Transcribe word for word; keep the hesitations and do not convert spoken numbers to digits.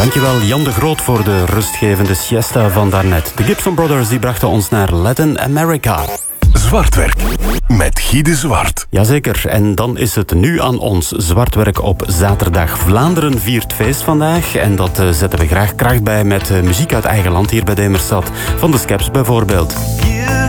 Dankjewel Jan de Groot voor de rustgevende siesta van daarnet. De Gibson Brothers die brachten ons naar Latin America. Zwartwerk met Guy de Zwart. Jazeker, en dan is het nu aan ons. Zwartwerk op zaterdag. Vlaanderen viert feest vandaag en dat uh, zetten we graag kracht bij met uh, muziek uit eigen land hier bij Demerstad. Van de Skeps bijvoorbeeld. You